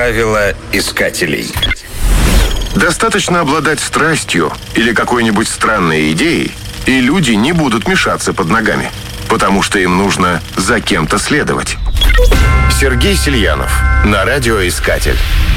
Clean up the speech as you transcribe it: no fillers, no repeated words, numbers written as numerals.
Правила искателей. Достаточно обладать страстью или какой-нибудь странной идеей, и люди не будут мешаться под ногами, потому что им нужно за кем-то следовать. Сергей Сельянов на радиоискатель.